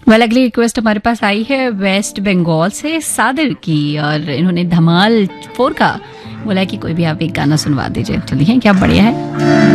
Well अगली request हमारे पास आई है वेस्ट बंगाल से सादिर की, और इन्होंने धमाल 4 का बोला है कि कोई भी आप एक गाना सुनवा दीजिए। चलिए क्या बढ़िया है।